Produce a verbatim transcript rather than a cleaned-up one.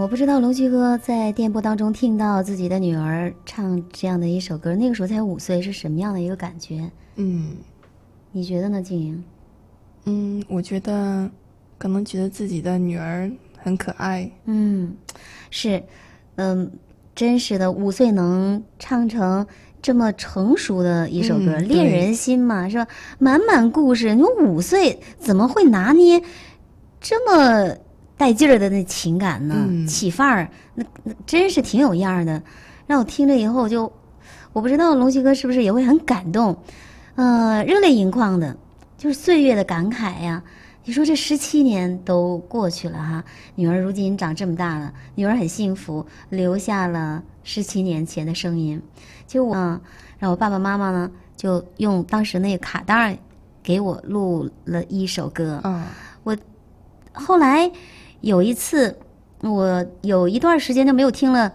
我不知道龙旭哥在电波当中听到自己的女儿唱这样的一首歌，那个时候才五岁，是什么样的一个感觉？ 嗯， 你觉得呢，静莹？ 嗯，我觉得可能觉得自己的女儿很可爱。 嗯，是，嗯，真实的五岁能唱成这么成熟的一首歌， 嗯恋人心嘛，是吧？满满故事，你说五岁怎么会拿捏这么带劲儿的那情感呢？ 嗯起范儿，那那真是挺有样儿的。让我听了以后就，我不知道龙旭哥是不是也会很感动，呃，热泪盈眶的，就是岁月的感慨呀。你说这十七年都过去了哈，女儿如今长这么大了，女儿很幸福，留下了十七年前的声音。就我，嗯，让我爸爸妈妈呢就用当时那个卡带给我录了一首歌。 啊， 我后来有一次，我有一段时间就没有听了